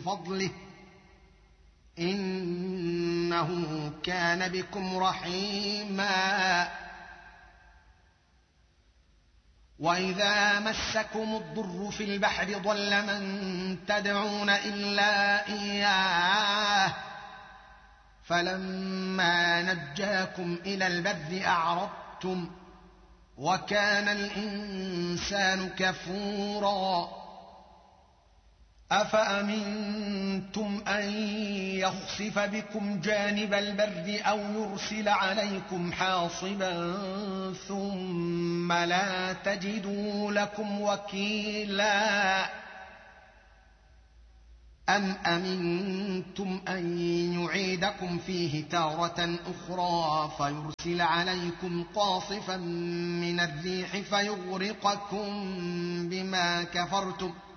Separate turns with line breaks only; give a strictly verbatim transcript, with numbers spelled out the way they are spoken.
فضله إنه كان بكم رحيما. وإذا مسكم الضر في البحر ضل من تدعون إلا إياه فلما نجاكم إلى البر أعرضتم وكان الإنسان كفورا. أفأمنتم أن يخسف بكم جانب البر أو يرسل عليكم حاصبا ثم لا تجدوا لكم وكيلا. أم أمنتم أن يعيدكم فيه تارة أخرى فيرسل عليكم قاصفا من الريح فيغرقكم بما كفرتم